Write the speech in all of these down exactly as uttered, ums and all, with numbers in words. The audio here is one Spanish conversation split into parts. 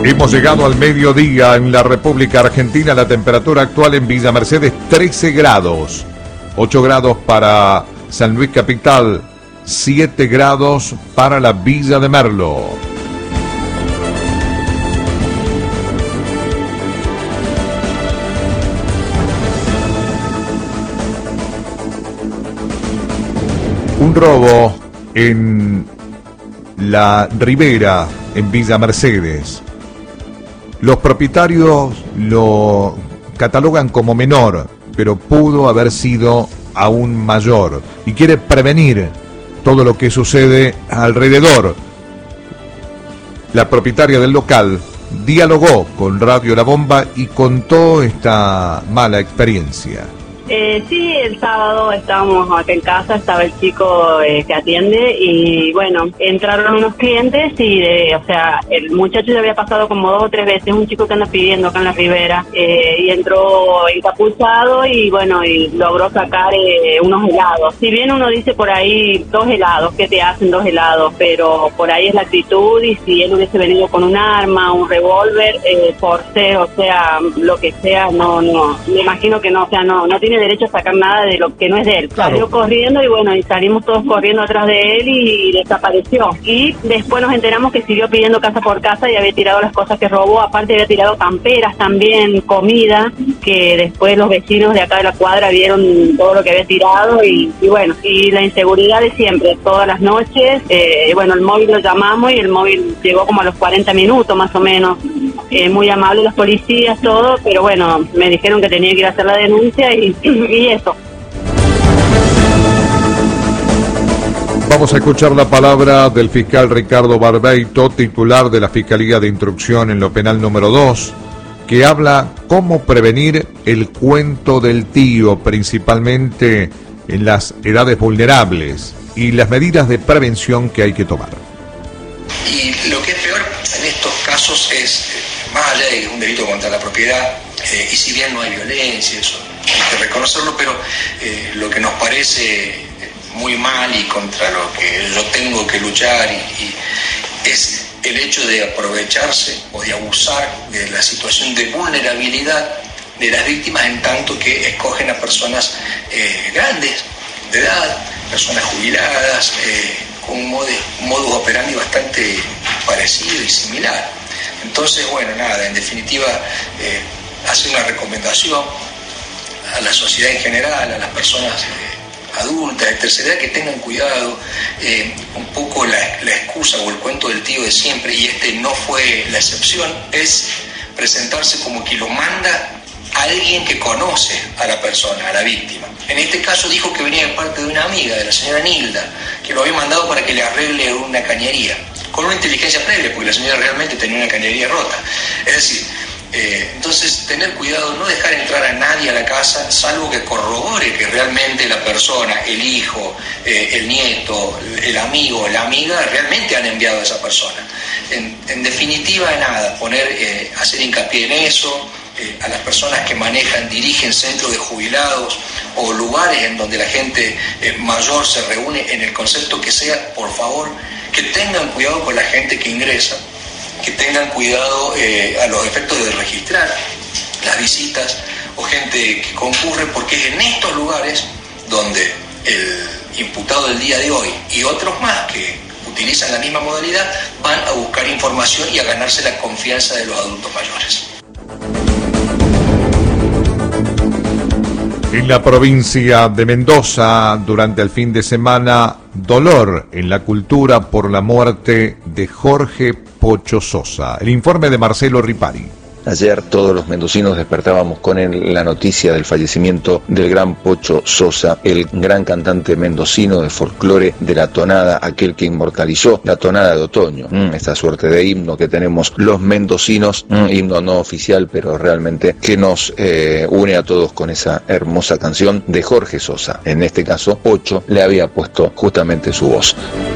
Hemos llegado al mediodía en la República Argentina. La temperatura actual en Villa Mercedes, trece grados. ocho grados para San Luis Capital, siete grados para la Villa de Merlo. Un robo en la Ribera, en Villa Mercedes. Los propietarios lo catalogan como menor, pero pudo haber sido aún mayor, y quiere prevenir todo lo que sucede alrededor. La propietaria del local dialogó con Radio La Bomba y contó esta mala experiencia. Eh, sí, el sábado estábamos acá en casa, estaba el chico eh, que atiende y bueno, entraron unos clientes y de, o sea, el muchacho ya había pasado como dos o tres veces, un chico que anda pidiendo acá en la Ribera, eh, y entró encapuchado y bueno, y logró sacar eh, unos helados. Si bien uno dice por ahí dos helados, ¿qué te hacen dos helados? Pero por ahí es la actitud, y si él hubiese venido con un arma, un revólver, eh, por ser, o sea, lo que sea, no, no, me imagino que no, o sea, no, no tiene derecho a sacar nada de lo que no es de él. Claro. Salió corriendo y bueno, y salimos todos corriendo atrás de él y desapareció. Y después nos enteramos que siguió pidiendo casa por casa y había tirado las cosas que robó. Aparte había tirado camperas también, comida, que después los vecinos de acá de la cuadra vieron todo lo que había tirado y, y bueno, y la inseguridad de siempre, todas las noches. Eh, bueno, el móvil lo llamamos y el móvil llegó como a los cuarenta minutos más o menos. Eh, muy amables los policías, todo, pero bueno, me dijeron que tenía que ir a hacer la denuncia y, y eso. Vamos a escuchar la palabra del fiscal Ricardo Barbeito, titular de la Fiscalía de Instrucción en lo Penal número dos, que habla cómo prevenir el cuento del tío, principalmente en las edades vulnerables, y las medidas de prevención que hay que tomar. Y lo que es peor en estos casos es, más allá de que es un delito contra la propiedad, eh, y si bien no hay violencia, eso hay que reconocerlo, pero eh, lo que nos parece muy mal y contra lo que yo tengo que luchar y, y es el hecho de aprovecharse o de abusar de la situación de vulnerabilidad de las víctimas, en tanto que escogen a personas eh, grandes de edad, personas jubiladas, eh, con un modus, modus operandi bastante parecido y similar. Entonces, bueno, nada, en definitiva, eh, hacer una recomendación a la sociedad en general, a las personas eh, adultas, de tercera edad, que tengan cuidado, eh, un poco la, la excusa o el cuento del tío de siempre, y este no fue la excepción, es presentarse como que lo manda a alguien que conoce a la persona, a la víctima. En este caso dijo que venía de parte de una amiga, de la señora Nilda, que lo había mandado para que le arregle una cañería, con una inteligencia previa, porque la señora realmente tenía una cañería rota. Es decir, eh, entonces tener cuidado, no dejar entrar a nadie a la casa, salvo que corrobore que realmente la persona, el hijo, eh, el nieto, el amigo, la amiga, realmente han enviado a esa persona. En, en definitiva, nada, poner, eh, hacer hincapié en eso. Eh, a las personas que manejan, dirigen centros de jubilados o lugares en donde la gente eh, mayor se reúne, en el concepto que sea, por favor, que tengan cuidado con la gente que ingresa, que tengan cuidado eh, a los efectos de registrar las visitas o gente que concurre, porque es en estos lugares donde el imputado del día de hoy y otros más que utilizan la misma modalidad van a buscar información y a ganarse la confianza de los adultos mayores. En la provincia de Mendoza, durante el fin de semana, dolor en la cultura por la muerte de Jorge Pocho Sosa. El informe de Marcelo Ripari. Ayer todos los mendocinos despertábamos con el, la noticia del fallecimiento del gran Pocho Sosa, el gran cantante mendocino de folclore de la tonada, aquel que inmortalizó la tonada de otoño, mm, esta suerte de himno que tenemos los mendocinos, mm, himno no oficial, pero realmente que nos eh, une a todos con esa hermosa canción de Jorge Sosa. En este caso, Pocho le había puesto justamente su voz.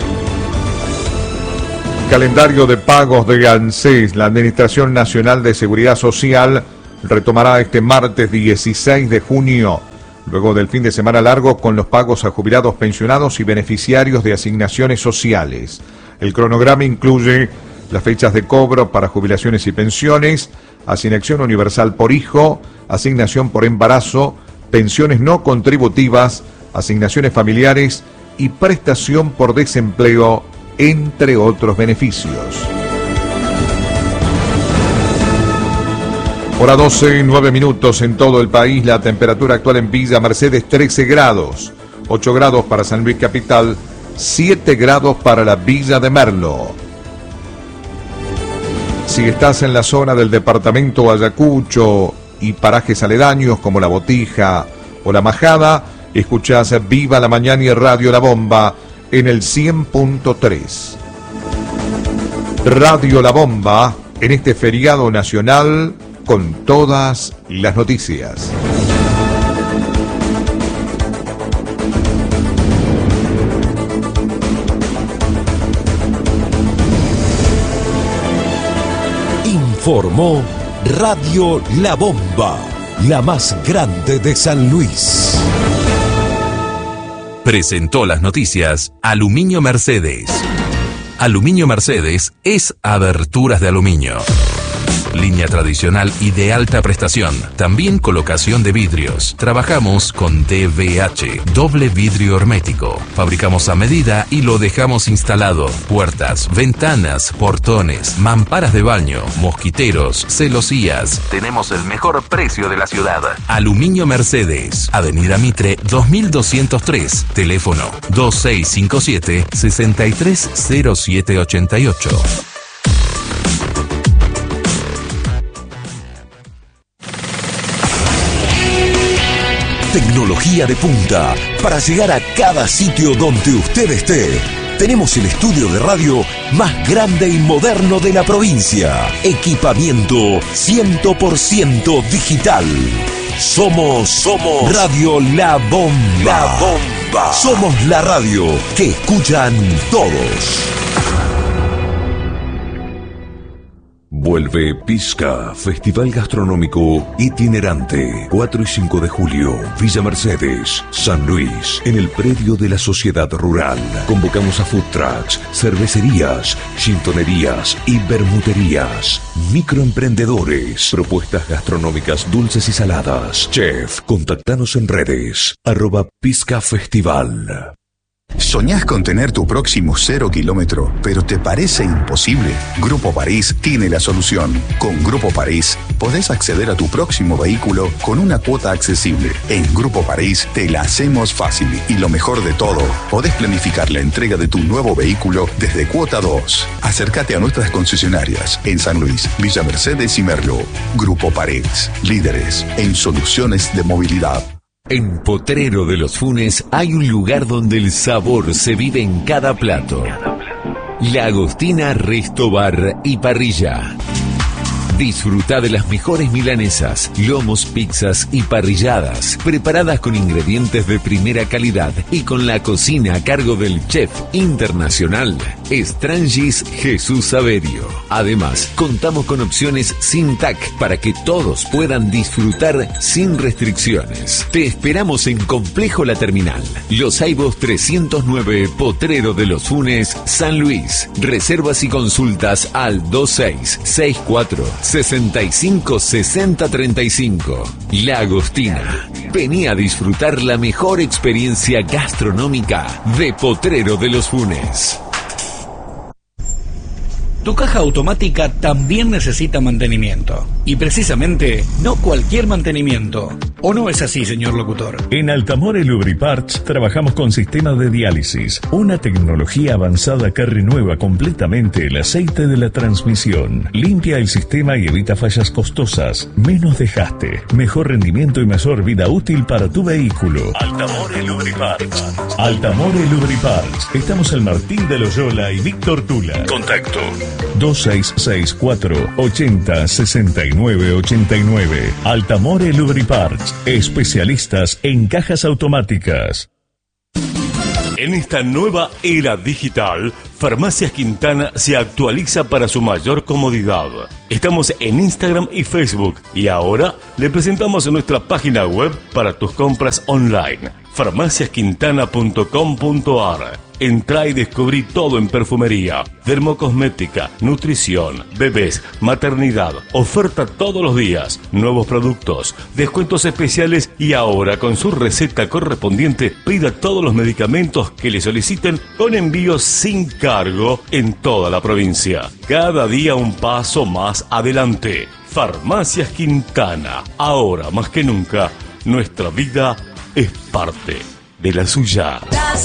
Calendario de pagos de ANSES. La Administración Nacional de Seguridad Social retomará este martes dieciséis de junio, luego del fin de semana largo, con los pagos a jubilados, pensionados y beneficiarios de asignaciones sociales. El cronograma incluye las fechas de cobro para jubilaciones y pensiones, asignación universal por hijo, asignación por embarazo, pensiones no contributivas, asignaciones familiares y prestación por desempleo, entre otros beneficios. Hora doce, nueve minutos en todo el país. La temperatura actual en Villa Mercedes, trece grados. ocho grados para San Luis Capital, siete grados para la Villa de Merlo. Si estás en la zona del departamento Ayacucho y parajes aledaños como La Botija o La Majada, escuchás Viva la Mañana y Radio La Bomba en el cien punto tres. Radio La Bomba en este feriado nacional con todas las noticias. Informó Radio La Bomba, la más grande de San Luis. Presentó las noticias Aluminio Mercedes. Aluminio Mercedes es aberturas de aluminio. Línea tradicional y de alta prestación. También colocación de vidrios. Trabajamos con D V H, doble vidrio hermético. Fabricamos a medida y lo dejamos instalado. Puertas, ventanas, portones, mamparas de baño, mosquiteros, celosías. Tenemos el mejor precio de la ciudad. Aluminio Mercedes. Avenida Mitre dos mil doscientos tres. Teléfono dos seis cinco siete, seis tres cero siete ocho ocho. Tecnología de punta para llegar a cada sitio donde usted esté. Tenemos el estudio de radio más grande y moderno de la provincia. Equipamiento cien por ciento digital. Somos, somos Radio La Bomba. La Bomba. Somos la radio que escuchan todos. Vuelve Pisca, Festival Gastronómico Itinerante, cuatro y cinco de julio, Villa Mercedes, San Luis, en el predio de la Sociedad Rural. Convocamos a food trucks, cervecerías, gintonerías y bermuterías, microemprendedores, propuestas gastronómicas dulces y saladas. Chef, contactanos en redes, arroba Pisca Festival. ¿Soñás con tener tu próximo cero kilómetro, pero te parece imposible? Grupo París tiene la solución. Con Grupo París podés acceder a tu próximo vehículo con una cuota accesible. En Grupo París te la hacemos fácil y lo mejor de todo, podés planificar la entrega de tu nuevo vehículo desde cuota dos. Acércate a nuestras concesionarias en San Luis, Villa Mercedes y Merlo. Grupo París, líderes en soluciones de movilidad. En Potrero de los Funes hay un lugar donde el sabor se vive en cada plato. La Agostina Resto Bar y Parrilla. Disfruta de las mejores milanesas, lomos, pizzas y parrilladas, preparadas con ingredientes de primera calidad y con la cocina a cargo del chef internacional Strangis Jesús Saverio. Además, contamos con opciones sin T A C para que todos puedan disfrutar sin restricciones. Te esperamos en Complejo La Terminal, Los Aibos trescientos nueve, Potrero de los Funes, San Luis. Reservas y consultas al dos seis seis cuatro, sesenta y cinco, sesenta, treinta y cinco. La Agostina. Vení a disfrutar la mejor experiencia gastronómica de Potrero de los Funes. Tu caja automática también necesita mantenimiento. Y precisamente, no cualquier mantenimiento. ¿O no es así, señor locutor? En Altamore Lubriparts trabajamos con sistemas de diálisis, una tecnología avanzada que renueva completamente el aceite de la transmisión, limpia el sistema y evita fallas costosas, menos desgaste, mejor rendimiento y mayor vida útil para tu vehículo. Altamore Lubriparts. Altamore Lubriparts. Estamos en Martín de Loyola y Víctor Tula. Contacto dos seis seis cuatro, ochenta, sesenta y nueve, ochenta y nueve. Altamore Lubriparts, especialistas en cajas automáticas. En esta nueva era digital, Farmacias Quintana se actualiza para su mayor comodidad. Estamos en Instagram y Facebook y ahora le presentamos nuestra página web para tus compras online, farmacias quintana punto com punto a r. Entrá y descubrí todo en perfumería, dermocosmética, nutrición, bebés, maternidad, oferta todos los días, nuevos productos, descuentos especiales y ahora con su receta correspondiente pida todos los medicamentos que le soliciten con envío sin cargo en toda la provincia. Cada día un paso más adelante. Farmacias Quintana. Ahora más que nunca, nuestra vida es parte de la suya.